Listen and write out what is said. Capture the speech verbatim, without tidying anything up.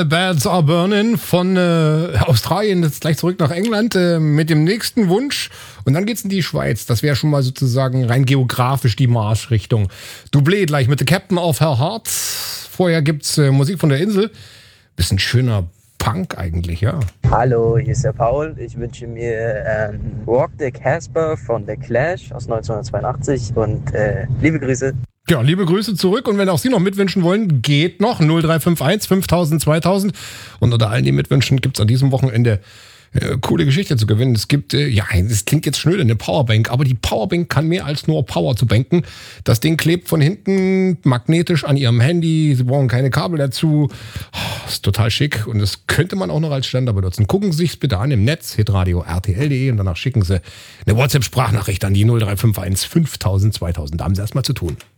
Beds Are Burning von äh, Australien, jetzt gleich zurück nach England äh, mit dem nächsten Wunsch. Und dann geht's in die Schweiz. Das wäre schon mal sozusagen rein geografisch die Marschrichtung. Doublé gleich mit The Captain of Her Heart. Vorher gibt's äh, Musik von der Insel. Bisschen schöner Punk eigentlich, ja. Hallo, hier ist der Paul. Ich wünsche mir ähm, Rock the Casper von The Clash aus neunzehnhundertzweiundachtzig und äh, liebe Grüße. Ja, liebe Grüße zurück und wenn auch Sie noch mitwünschen wollen, geht noch null drei fünf eins fünftausend zweitausend und unter allen, die mitwünschen, gibt's an diesem Wochenende äh, coole Geschichte zu gewinnen. Es gibt, äh, ja, das klingt jetzt schnöde, eine Powerbank, aber die Powerbank kann mehr als nur Power zu banken. Das Ding klebt von hinten magnetisch an Ihrem Handy, Sie brauchen keine Kabel dazu. Oh, ist total schick und das könnte man auch noch als Ständer benutzen. Gucken Sie sich's bitte an im Netz, hitradio r t l punkt d e und danach schicken Sie eine WhatsApp-Sprachnachricht an die null drei fünf eins fünftausend zweitausend. Da haben Sie erstmal zu tun.